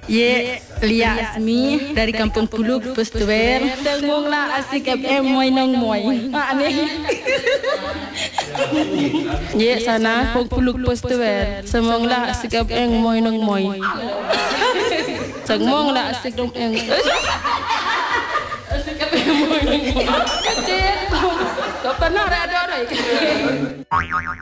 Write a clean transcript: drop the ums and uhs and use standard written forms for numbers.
Ye, Lia Asmi dari Kampung Puluk Pestuer. Tengunglah asik FM moy nong moy. Ni. Ye sana Puluk Pestuer. Semonglah asik FM moy nong moy. Semonglah asik dong eng. Asik FM moy nong moy. Kecil. Kau pernah ada orang?